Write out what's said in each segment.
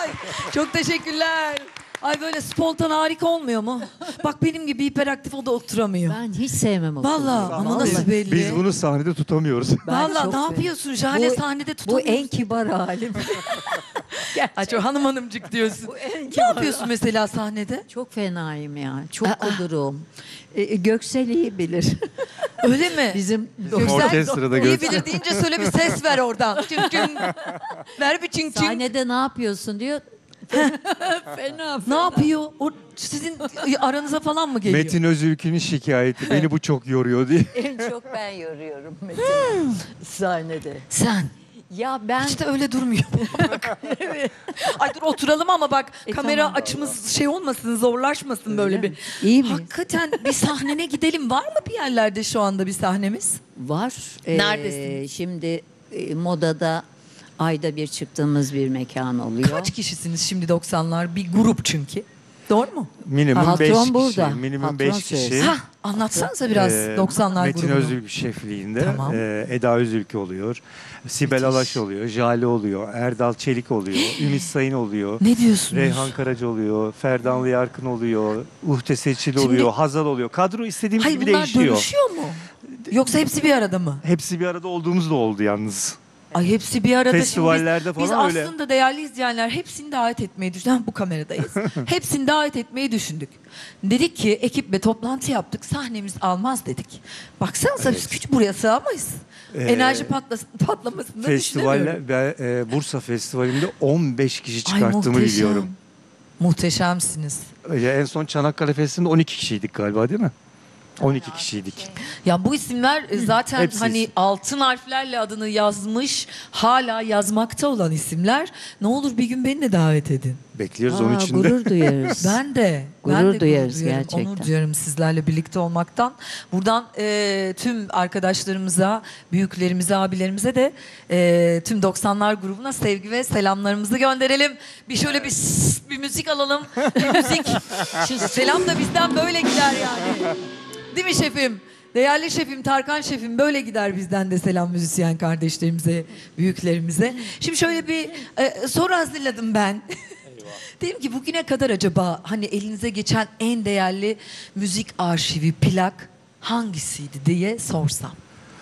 Ay, çok teşekkürler. Ay böyle spontan harika olmuyor mu? Bak benim gibi hiperaktif o da oturamıyor. Ben hiç sevmem o Vallahi konuyu. ama nasıl belli? Biz bunu sahnede tutamıyoruz. Ben Vallahi çok ne severim. yapıyorsun? Jale Bu- sahnede Bu tutamıyorsun. en kibar halim. Ay çok hanımcık diyorsun. Bu en Ne kibar yapıyorsun mesela sahnede? Çok fenayım ya. Çok kudurum. Göksel iyi bilir. Öyle mi? Bizim Orkestrada iyi Göksel. bilir deyince söyle bir ses ver oradan. Çın çın. Ver bir çın çın. sahnede ne yapıyorsun diyor. Fena. Ne yapıyor? O sizin aranıza falan mı geliyor? Metin Özülkü'nün şikayeti. Beni bu çok yoruyor diye. En çok ben yoruyorum Metin'i sahnede. Sen. Ya ben Hiç de öyle durmuyor. Ay dur oturalım ama bak kamera tamam. açımız şey olmasın, zorlaşmasın böyle Öyle bir. mi? İyi miyiz? Hakikaten bir sahnene gidelim. Var mı bir yerlerde şu anda bir sahnemiz? var. Neredesin? Şimdi modada ayda bir çıktığımız bir mekan oluyor. Kaç kişisiniz şimdi 90'lar? Bir grup çünkü. Doğru mu? Minimum Patron 5 kişi. burada. Minimum Patron 5 söylüyor. kişi. Ha, anlatsanıza biraz 90'lar Metin grubunu. Özülkü şefliğinde Tamam. Eda Özülkü oluyor. Sibel Müthiş. Alaş oluyor. Jale oluyor. Erdal Çelik oluyor. Ümit Sayın oluyor. Ne diyorsunuz? Reyhan Karaca oluyor. Ferdanlı Yarkın oluyor. Uhte Seçil Şimdi- oluyor. Hazal oluyor. Kadro istediğimiz Hayır gibi bunlar değişiyor. dönüşüyor mu? Yoksa hepsi bir arada mı? Hepsi bir arada olduğumuz da oldu yalnız. Ay hepsi bir arada. Festivallerde Şimdi biz falan öyle. aslında değerli izleyenler hepsini davet etmeyi düşündük. Ha, bu kameradayız. Hepsini davet etmeyi düşündük. Dedik ki ekiple toplantı yaptık. Sahnemiz almaz dedik. Baksanıza biz küçük buraya sığamayız. Enerji patlamasını da düşünemiyorum. Festivalle ve Bursa Festivali'nde 15 kişi Ay, çıkarttığımı muhteşem. biliyorum. Muhteşemsiniz. En son Çanakkale Festivali'nde 12 kişiydik galiba değil mi? 12 kişiydik. Ya bu isimler zaten Hepsi hani isim. altın harflerle adını yazmış, hala yazmakta olan isimler. Ne olur bir gün beni de davet edin. Bekliyoruz onun için de. Gurur duyarız. Ben de. Gurur ben de duyarız duyarım, gerçekten. Onur duyarım sizlerle birlikte olmaktan. Buradan tüm arkadaşlarımıza, büyüklerimize, abilerimize de tüm 90'lar grubuna sevgi ve selamlarımızı gönderelim. Bir şöyle bir müzik alalım. Bir müzik. Selam da bizden böyle gider yani. Değil mi şefim? Değerli şefim, Tarkan şefim böyle gider bizden de selam müzisyen kardeşlerimize, büyüklerimize. Şimdi şöyle bir soru hazırladım ben. Dedim ki bugüne kadar acaba hani elinize geçen en değerli müzik arşivi, plak hangisiydi diye sorsam.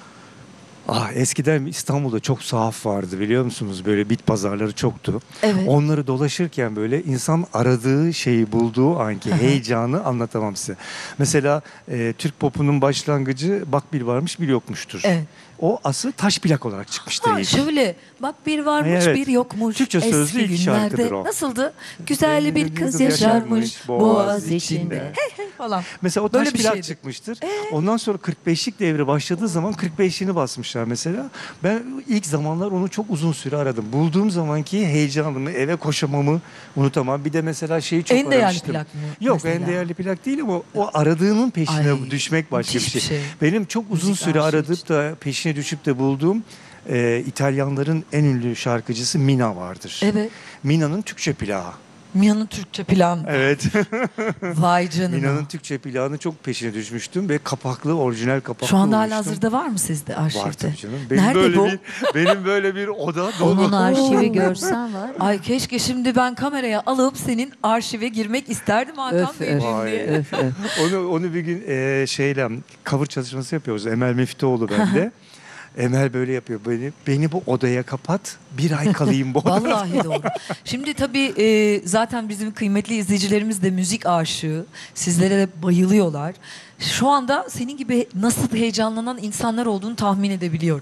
Eskiden İstanbul'da çok sahaf vardı biliyor musunuz? Böyle bit pazarları çoktu. Evet. Onları dolaşırken böyle insan aradığı şeyi bulduğu anki heyecanı anlatamam size. Mesela Türk popunun başlangıcı bak bir varmış bir yokmuştur. Evet. O asıl taş plak olarak çıkmıştır Ha, ilk. şöyle bak bir varmış Evet. bir yokmuş. Türkçe sözlü Eski ilk şarkıdır günlerde o. Nasıldı? Güzel bir kız yaşarmış boğaz içinde. Falan. Mesela o Böyle taş bir plak şeydi. çıkmıştır. Ondan sonra 45'lik devri başladığı zaman 45'ini basmışlar mesela. Ben ilk zamanlar onu çok uzun süre aradım. Bulduğum zamanki heyecanımı, eve koşamamı unutamam. Bir de mesela şeyi çok En değerli aramıştım. plak mı Yok mesela? en değerli plak değil ama o aradığının peşine Ay, düşmek başka bir müthiş bir şey. şey. Benim çok uzun Müzik süre arşivi aradıp için. da peşine düşüp de bulduğum İtalyanların en ünlü şarkıcısı Mina vardır. Evet. Mina'nın Türkçe plağı. Mia'nın Türkçe planı. Evet. Vay canına. Mina'nın Türkçe plağını çok peşine düşmüştüm ve kapaklı, orijinal kapaklı Şu anda olmuştum. halihazırda var mı sizde arşivde? Var tabii canım. Benim Nerede böyle bu? benim böyle bir oda dolu. Onun arşivi görsen var. Ay keşke şimdi ben kameraya alıp senin arşive girmek isterdim Hakan Öf, Beyciğim Vay. diye. Öf, öf. Onu bir gün şeyle cover çalışması yapıyoruz. Emel Meftioğlu bende. Emel böyle yapıyor. Beni bu odaya kapat. Bir ay kalayım bu odada. Vallahi doğru. Şimdi tabii zaten bizim kıymetli izleyicilerimiz de müzik aşığı. Sizlere de bayılıyorlar. Şu anda senin gibi nasıl heyecanlanan insanlar olduğunu tahmin edebiliyorum.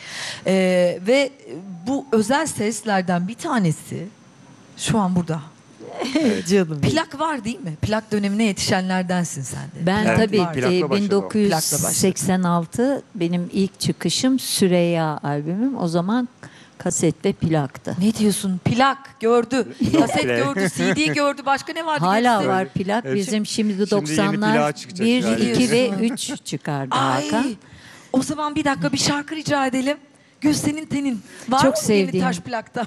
Ve bu özel seslerden bir tanesi şu an burada. Canım. Plak var değil mi? Plak dönemine yetişenlerdensin sen de. Ben Evet, tabii var. plakla başladı o. 1986 benim ilk çıkışım Süreyya albümüm. O zaman kaset ve plaktı. Ne diyorsun? Plak gördü, kaset plak. gördü, CD gördü. Başka ne vardı? Hala gerisi? var plak. Evet. Bizim şimdi Şimdi yeni 90'lar plağı çıkacak 1, yani. 2 ve 3 çıkardı Ay, Hakan. o zaman bir dakika bir şarkı rica edelim. Gülsen'in tenin. Var Çok mı yeni sevdiğim. taş plakta?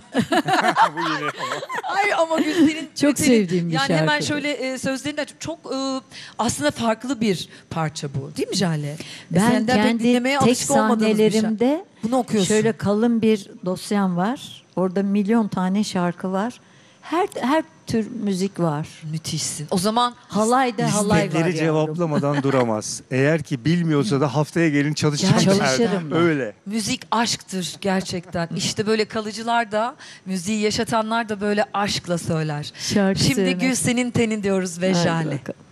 Ay ama Gülsen'in Çok tenin. sevdiğim bir Yani hemen şarkıdır. şöyle sözlerini açıp çok aslında farklı bir parça bu. Değil mi Jale? Ben Senden pek kendi dinlemeye tek alışık olmadığınız bir şarkı. sahnelerimde Bunu okuyorsun. şöyle kalın bir dosyam var. Orada milyon tane şarkı var. Her tür müzik var. Müthişsin. O zaman Halayda halay var İstekleri yavrum. cevaplamadan duramaz. Eğer ki bilmiyorsa da haftaya gelin çalışacağım. Ya, der. çalışırım ben. Öyle. müzik aşktır gerçekten. İşte böyle kalıcılar da, müziği yaşatanlar da böyle aşkla söyler. Şarkı Şimdi söylemek. Gül senin tenin diyoruz ve Hadi Jale. bakalım.